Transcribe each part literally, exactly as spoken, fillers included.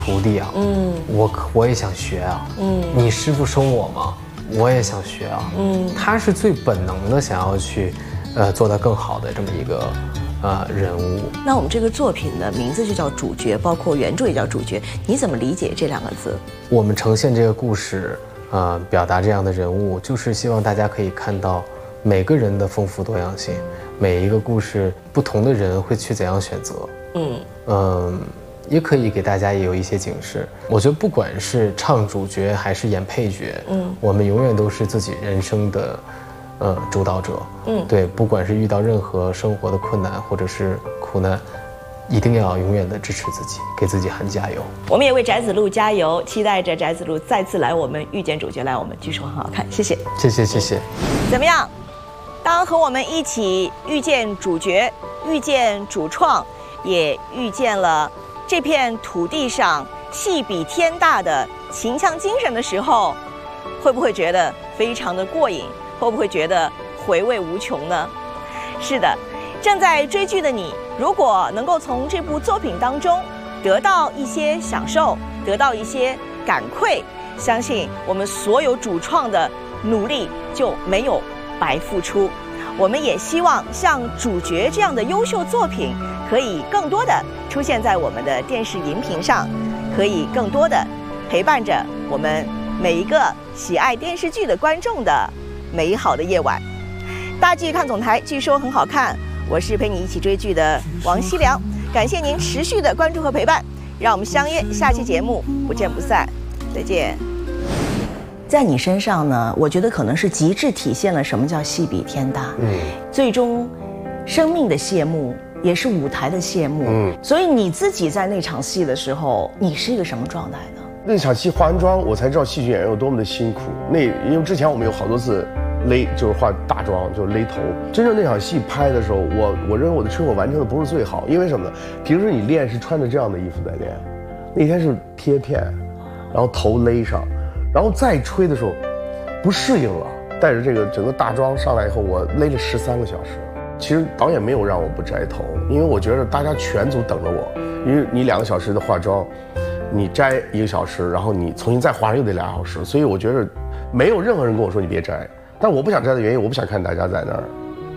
徒弟啊，嗯，我我也想学啊，嗯，你师傅收我吗？我也想学啊，嗯，他是最本能的想要去，呃，做得更好的这么一个，呃，人物。 那我们这个作品的名字就叫主角，包括原著也叫主角，你怎么理解这两个字？ 我们呈现这个故事，呃，表达这样的人物，就是希望大家可以看到每个人的丰富多样性，每一个故事不同的人会去怎样选择，嗯嗯。呃也可以给大家也有一些警示。我觉得不管是唱主角还是演配角，嗯，我们永远都是自己人生的，呃，主导者。嗯，对，不管是遇到任何生活的困难或者是苦难，一定要永远的支持自己，给自己喊加油。 我们也为翟子路加油，期待着翟子路再次来我们遇见主角，来我们据说很好看。谢谢， 谢谢，谢谢。 怎么样？当和我们一起遇见主角，遇见主创，也遇见了这片土地上戏比天大的秦腔精神的时候，会不会觉得非常的过瘾？会不会觉得回味无穷呢？是的，正在追剧的你，如果能够从这部作品当中得到一些享受，得到一些感馈，相信我们所有主创的努力就没有白付出。我们也希望像主角这样的优秀作品可以更多的出现在我们的电视荧屏上，可以更多的陪伴着我们每一个喜爱电视剧的观众的美好的夜晚。大剧看总台，据说很好看，我是陪你一起追剧的王熙良，感谢您持续的关注和陪伴，让我们相约下期节目不见不散，再见。在你身上呢，我觉得可能是极致体现了什么叫戏比天大。嗯，最终，生命的谢幕也是舞台的谢幕。嗯，所以你自己在那场戏的时候，你是一个什么状态呢？ 那场戏化完妆，我才知道戏剧演员有多么的辛苦。那因为之前我们有好多次勒，就是化大妆，就是勒头。真正那场戏拍的时候，我我认为我的车我完成的不是最好，因为什么呢？平时你练是穿着这样的衣服在练，那天是贴片，然后头勒上。然后再吹的时候，不适应了，带着这个整个大妆上来以后，我勒了十三个小时。其实导演没有让我不摘头，因为我觉得大家全组等着我，因为你两个小时的化妆，你摘一个小时，然后你重新再化上又得俩小时，所以我觉得没有任何人跟我说你别摘，但我不想摘的原因，我不想看大家在那儿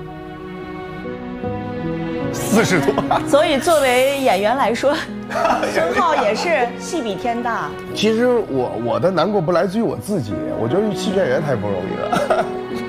四十多。 所以作为演员来说，申浩也是戏比天大。 其实我我的难过不来自于我自己，我觉得戏剧演员太不容易了。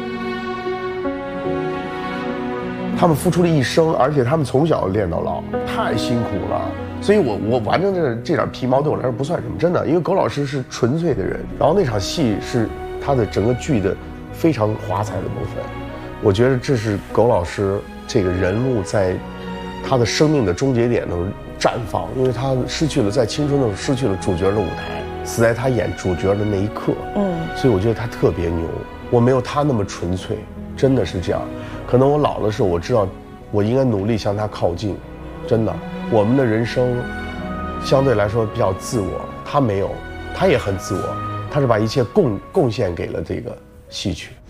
他们付出了一生，而且他们从小练到老，太辛苦了。所以我我完成这这点皮毛对我来说不算什么，真的。因为苟老师是纯粹的人，然后那场戏是他的整个剧的非常华彩的部分。我觉得这是苟老师这个人物在他的生命的终结点的绽放，因为他失去了在青春的时候失去了主角的舞台，死在他演主角的那一刻。嗯，所以我觉得他特别牛，我没有他那么纯粹，真的是这样。可能我老的时候，我知道我应该努力向他靠近，真的。我们的人生相对来说比较自我，他没有，他也很自我，他是把一切贡贡献给了这个戏曲。